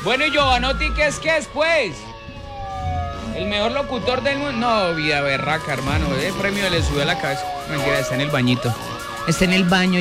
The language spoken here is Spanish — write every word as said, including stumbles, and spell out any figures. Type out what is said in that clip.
Bueno, y Giovanotti, ¿qué es qué es, pues? El mejor locutor del mundo. No, vida berraca, hermano. El premio le subió a la cabeza. Mentira, está en el bañito. Está en el baño.